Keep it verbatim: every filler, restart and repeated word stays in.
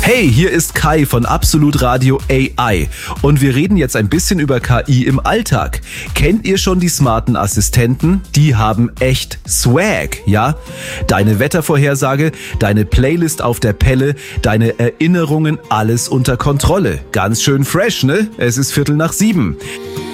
Hey, hier ist Kai von Absolut Radio A I und wir reden jetzt ein bisschen über K I im Alltag. Kennt ihr schon die smarten Assistenten? Die haben echt Swag, ja? Deine Wettervorhersage, deine Playlist auf der Pelle, deine Erinnerungen, alles unter Kontrolle. Ganz schön fresh, ne? Es ist Viertel nach sieben.